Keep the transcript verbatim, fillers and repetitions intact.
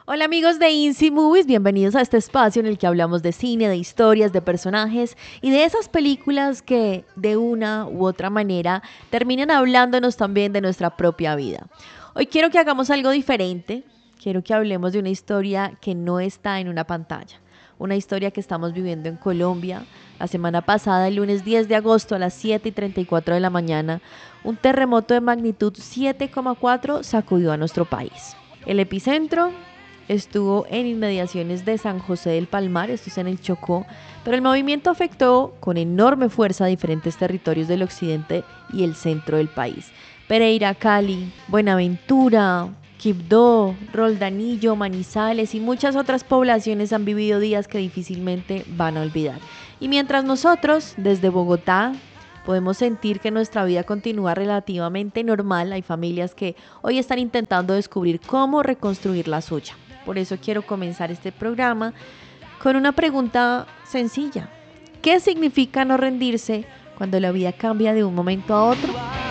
Hola amigos de Insi Movies, bienvenidos a este espacio en el que hablamos de cine, de historias, de personajes y de esas películas que de una u otra manera terminan hablándonos también de nuestra propia vida. Hoy quiero que hagamos algo diferente, quiero que hablemos de una historia que no está en una pantalla, una historia que estamos viviendo en Colombia. La semana pasada, el lunes diez de agosto a las siete y treinta y cuatro de la mañana, un terremoto de magnitud siete coma cuatro sacudió a nuestro país. El epicentro estuvo en inmediaciones de San José del Palmar, esto es en el Chocó, pero el movimiento afectó con enorme fuerza a diferentes territorios del occidente y el centro del país. Pereira, Cali, Buenaventura, Quibdó, Roldanillo, Manizales y muchas otras poblaciones han vivido días que difícilmente van a olvidar. Y mientras nosotros, desde Bogotá, podemos sentir que nuestra vida continúa relativamente normal, hay familias que hoy están intentando descubrir cómo reconstruir la suya. Por eso quiero comenzar este programa con una pregunta sencilla. ¿Qué significa no rendirse cuando la vida cambia de un momento a otro?